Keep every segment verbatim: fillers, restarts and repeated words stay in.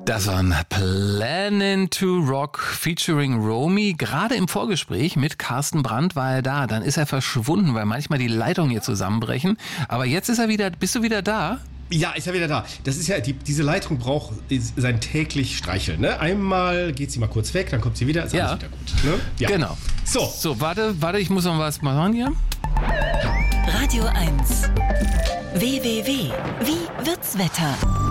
Das war ein Planning to Rock featuring Romy. Gerade im Vorgespräch mit Carsten Brandt war er da. Dann ist er verschwunden, weil manchmal die Leitungen hier zusammenbrechen. Aber jetzt ist er wieder, bist du wieder da? Ja, ist ja wieder da. Das ist ja, die, diese Leitung braucht sein täglich Streicheln. Ne? Einmal geht sie mal kurz weg, dann kommt sie wieder, ist ja. alles wieder gut. Ne? Ja, genau. So. So, warte, warte, ich muss noch was machen hier. Radio eins. W W W. Wie wird's Wetter?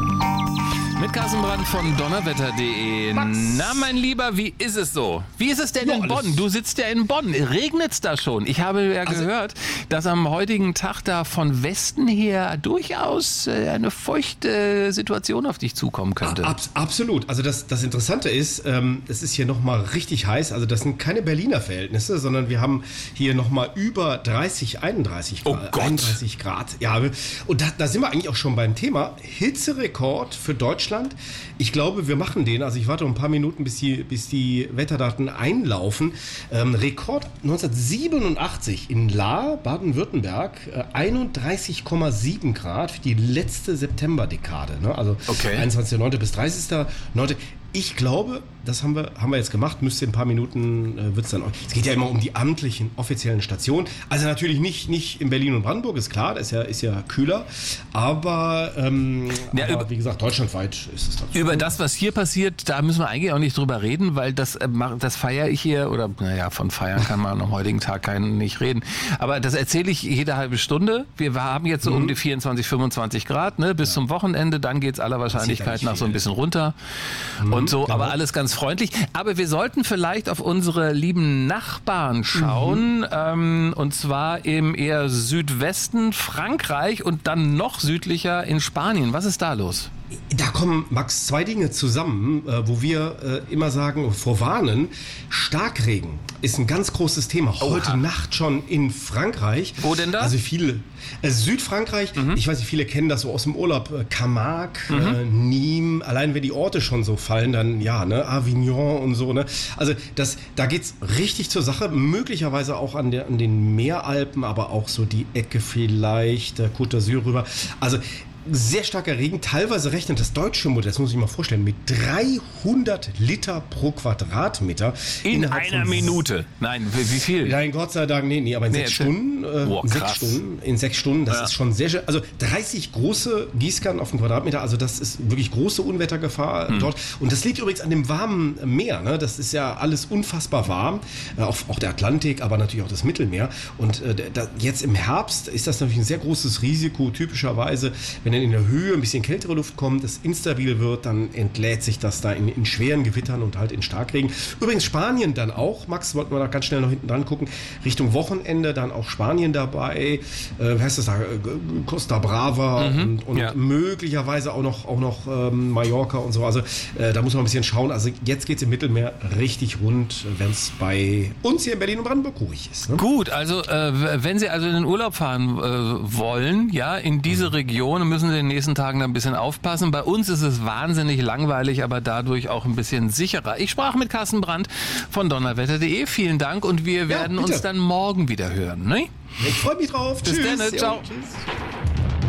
Mit Carsten Brandt von donnerwetter punkt de. Na, mein Lieber, wie ist es so? Wie ist es denn ja, in Bonn? Du sitzt ja in Bonn. Regnet's da schon? Ich habe ja also gehört, dass am heutigen Tag da von Westen her durchaus eine feuchte Situation auf dich zukommen könnte. Ab, absolut. Also das, das Interessante ist, ähm, es ist hier nochmal richtig heiß. Also das sind keine Berliner Verhältnisse, sondern wir haben hier nochmal über dreißig, einunddreißig Grad. Oh Gott. einunddreißig Grad. Ja, und da, da sind wir eigentlich auch schon beim Thema. Hitzerekord für Deutschland. Ich glaube, wir machen den. Also ich warte noch ein paar Minuten, bis die, bis die Wetterdaten einlaufen. Ähm, Rekord neunzehnhundertsiebenundachtzig in Lahr, Baden-Württemberg, äh, einunddreißig Komma sieben Grad für die letzte Septemberdekade. Ne? Also okay. einundzwanzigster neunter bis dreißigster neunter Ich glaube, das haben wir, haben wir jetzt gemacht, müsste in ein paar Minuten, äh, wird es dann auch. Es geht ja immer um die amtlichen, offiziellen Stationen. Also natürlich nicht, nicht in Berlin und Brandenburg, ist klar, das ist ja, ist ja kühler. Aber, ähm, ja, aber über, wie gesagt, deutschlandweit ist es dazu. Über das, was hier passiert, da müssen wir eigentlich auch nicht drüber reden, weil das, äh, das feiere ich hier, oder naja, von feiern kann man am heutigen Tag keinen nicht reden. Aber das erzähle ich jede halbe Stunde. Wir haben jetzt so mhm. um die vierundzwanzig, fünfundzwanzig Grad, ne, bis ja. zum Wochenende, dann geht es aller Wahrscheinlichkeit nach so ein bisschen runter. Mhm. Und so, aber alles ganz freundlich. Aber wir sollten vielleicht auf unsere lieben Nachbarn schauen, mhm. ähm, und zwar im eher Südwesten Frankreich und dann noch südlicher in Spanien. Was ist da los? Da kommen, Max, zwei Dinge zusammen, äh, wo wir äh, immer sagen, vorwarnen. Starkregen ist ein ganz großes Thema. Heute Oha. Nacht schon in Frankreich. Wo denn da? Also viele, äh, Südfrankreich, mhm. ich weiß nicht, viele kennen das so aus dem Urlaub. Äh, Camargue, mhm. äh, Nîmes, allein wenn die Orte schon so fallen, dann ja, ne, Avignon und so. Ne? Also das, da geht's richtig zur Sache. Möglicherweise auch an, der, an den Meeralpen, aber auch so die Ecke vielleicht, der Côte d'Azur rüber. Also sehr starker Regen, teilweise rechnet das deutsche Modell, das muss ich mal vorstellen, mit dreihundert Liter pro Quadratmeter. In einer Minute? Nein, wie viel? Nein, Gott sei Dank, nee, nee aber in nee, sechs Stunden. Äh, Boah, in sechs Stunden. In sechs Stunden, das ja. ist schon sehr schön. Also dreißig große Gießkannen auf den Quadratmeter, also das ist wirklich große Unwettergefahr hm. dort. Und das liegt übrigens an dem warmen Meer, ne? Das ist ja alles unfassbar warm, äh, auch, auch der Atlantik, aber natürlich auch das Mittelmeer. Und äh, da, jetzt im Herbst ist das natürlich ein sehr großes Risiko, typischerweise, wenn in der Höhe ein bisschen kältere Luft kommt, es instabil wird, dann entlädt sich das da in, in schweren Gewittern und halt in Starkregen. Übrigens Spanien dann auch, Max, wollten wir da ganz schnell noch hinten dran gucken, Richtung Wochenende dann auch Spanien dabei, äh, wie heißt das da, Costa Brava mhm, und, und ja. möglicherweise auch noch, auch noch ähm, Mallorca und so, also äh, da muss man ein bisschen schauen, also jetzt geht es im Mittelmeer richtig rund, wenn es bei uns hier in Berlin und Brandenburg ruhig ist. Ne? Gut, also äh, wenn Sie also in den Urlaub fahren äh, wollen, ja, in diese Region, müssen Sie in den nächsten Tagen ein bisschen aufpassen. Bei uns ist es wahnsinnig langweilig, aber dadurch auch ein bisschen sicherer. Ich sprach mit Carsten Brandt von donnerwetter punkt de. Vielen Dank und wir werden ja, uns dann morgen wieder hören. Ne? Ich freue mich drauf. Bis Tschüss. dann. Ciao. Ja, tschüss.